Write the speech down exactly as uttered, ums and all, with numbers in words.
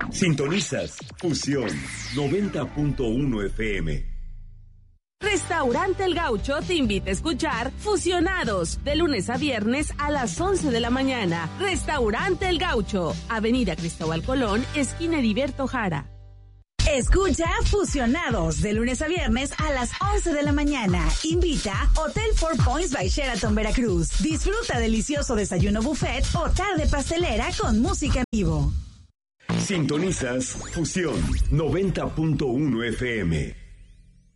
Sintonizas Fusión noventa punto uno F M. Restaurante El Gaucho te invita a escuchar Fusionados de lunes a viernes a las once de la mañana. Restaurante El Gaucho, Avenida Cristóbal Colón, esquina Heriberto Jara. Escucha Fusionados de lunes a viernes a las once de la mañana. Invita Hotel Four Points by Sheraton Veracruz. Disfruta delicioso desayuno buffet o tarde pastelera con música en vivo. Sintonizas Fusión noventa punto uno F M.